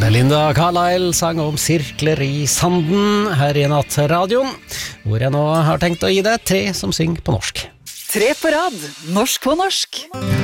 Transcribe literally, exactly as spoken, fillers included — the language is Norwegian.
Belinda Carlisle sang om sirkler i sanden her i Nattradioen, hvor jeg nå har tenkt å gi deg tre som synger på norsk. Tre på rad, norsk på norsk.